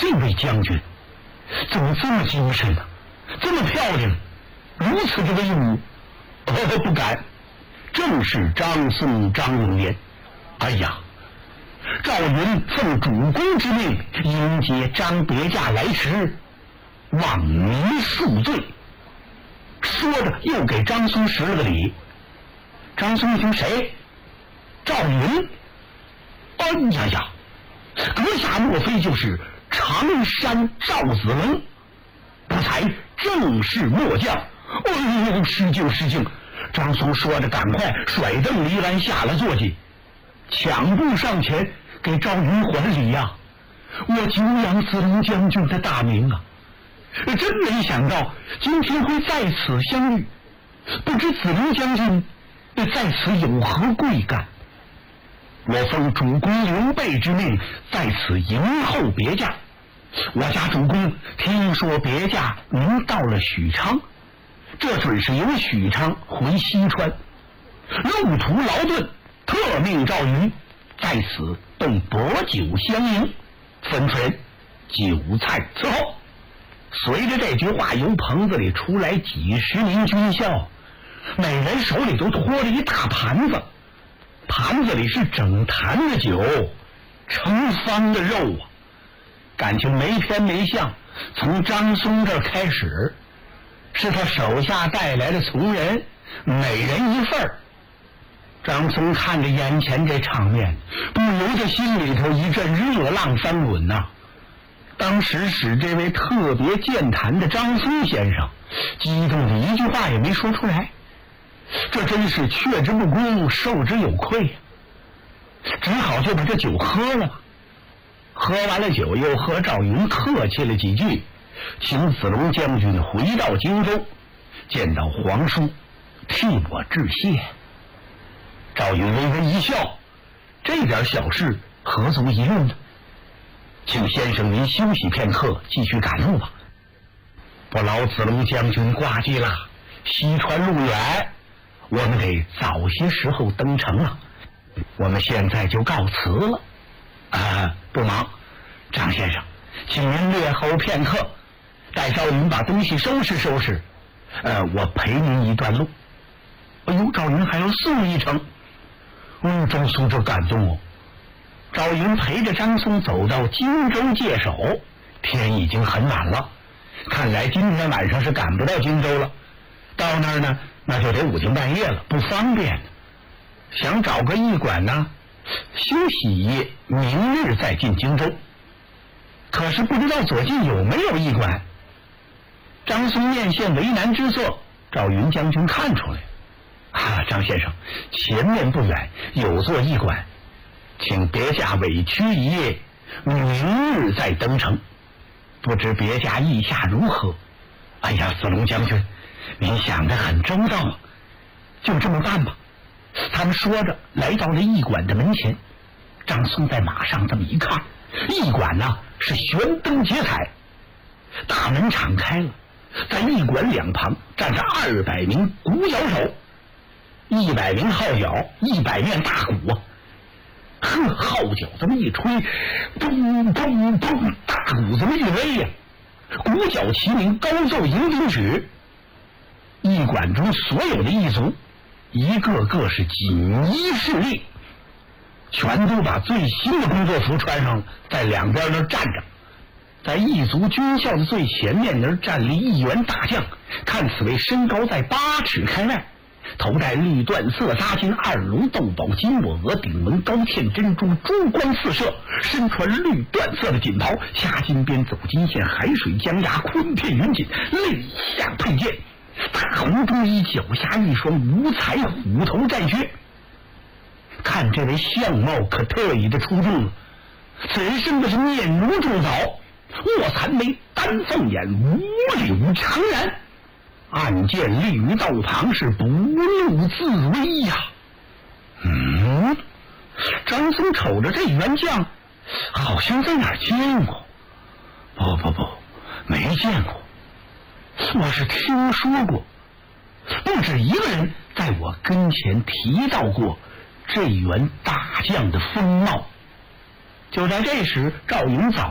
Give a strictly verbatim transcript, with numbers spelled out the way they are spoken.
这位将军怎么这么精神呢、啊？这么漂亮，如此的威武。哦，不敢，正是张松张永年。哎呀，赵云奉主公之命迎接张别驾来迟，望您恕罪。说着又给张松施了个礼。张松一听，谁？赵云。哎呀呀，阁下莫非就是常山赵子龙？不才正是末将。哎呦，失敬失敬！张松说着，赶快甩蹬离鞍，下了坐骑，抢步上前给赵云还礼呀、啊！我久仰子龙将军的大名啊！真没想到今天会在此相遇，不知子龙将军在此有何贵干？我奉主公刘备之命，在此迎候别驾。我家主公听说别驾您到了许昌，这准是由许昌回西川，路途劳顿，特命赵云在此动薄酒相迎，吩咐人酒菜伺候。随着这句话，由棚子里出来几十名军校，每人手里都托着一大盘子，盘子里是整坛的酒，成方的肉啊！感情没偏没向，从张松这儿开始，是他手下带来的从人，每人一份儿。张松看着眼前这场面，不由得心里头一阵热浪翻滚呐、啊。当时使这位特别健谈的张松先生激动的一句话也没说出来，这真是却之不恭，受之有愧呀、啊！只好就把这酒喝了吧。喝完了酒，又和赵云客气了几句，请子龙将军回到荆州，见到皇叔，替我致谢。赵云微微一笑，这点小事何足一论呢？请先生您休息片刻，继续赶路吧。不劳子龙将军挂记了，西川路远，我们得早些时候登城了。我们现在就告辞了。啊，不忙，张先生，请您略候片刻，待赵云把东西收拾收拾，呃，我陪您一段路。哎呦，赵云还要送一程。嗯，张松这感动哦。赵云陪着张松走到荆州界首，天已经很晚了，看来今天晚上是赶不到荆州了。到那儿呢，那就得五更半夜了，不方便。想找个驿馆呢，休息一夜，明日再进荆州。可是不知道左近有没有驿馆。张松面现为难之色，赵云将军看出来啊，张先生，前面不远有座驿馆，请别驾委屈一夜，明日再登城。不知别驾意下如何？哎呀，子龙将军，您想得很周到啊，就这么办吧。他们说着来到了驿馆的门前，张松在马上这么一看，驿馆呢是悬灯结彩，大门敞开了，在驿馆两旁站着二百名鼓角手，一百名号角，一百面大鼓啊！呵，号角这么一吹，嘣嘣嘣，大鼓这么一擂呀、啊，鼓角齐鸣，高奏迎宾曲。驿馆中所有的驿卒，一个个是锦衣势利，全都把最新的工作服穿上了，在两边那站着。在驿卒军校的最前面那站立一员大将，看此位身高在八尺开外，头戴绿缎色扎金二龙斗宝金幂额顶纹高嵌珍珠，珠光四射，身穿绿缎色的锦袍，虾金边走金线，海水江崖，昆片云锦，肋下佩剑，大红中衣，脚下一双五彩虎头战靴。看这位相貌可特异的出众了，此人生的是面如重枣，卧蚕眉，丹凤眼，五柳长髯，暗箭立于道旁，是不怒自威呀、啊。嗯，张松瞅着这员将，好像在哪儿见过。不不不，没见过。我是听说过，不止一个人在我跟前提到过这员大将的风貌。就在这时，赵云早